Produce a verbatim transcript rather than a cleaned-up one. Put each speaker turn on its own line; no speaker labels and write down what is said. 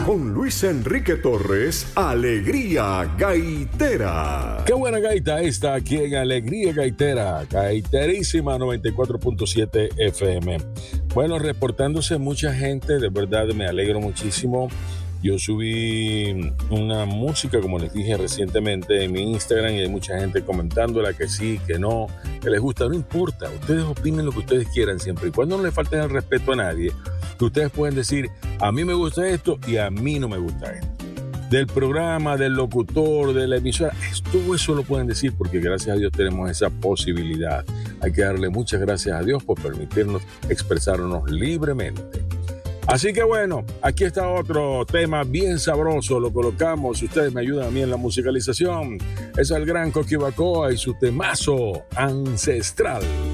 con Luis Enrique Torres, Alegría Gaitera.
Qué buena gaita esta aquí en Alegría Gaitera, gaiterísima noventa y cuatro punto siete F M. Bueno, reportándose mucha gente, de verdad me alegro muchísimo. Yo subí una música, como les dije recientemente, en mi Instagram y hay mucha gente comentándola que sí, que no, que les gusta. No importa, ustedes opinen lo que ustedes quieran siempre y cuando no le falten el respeto a nadie, que ustedes pueden decir, a mí me gusta esto y a mí no me gusta esto. Del programa, del locutor, de la emisora, todo eso lo pueden decir porque gracias a Dios tenemos esa posibilidad. Hay que darle muchas gracias a Dios por permitirnos expresarnos libremente. Así que bueno, aquí está otro tema bien sabroso, lo colocamos, ustedes me ayudan a mí en la musicalización. Es el gran Coqui Bacoa y su temazo Ancestral.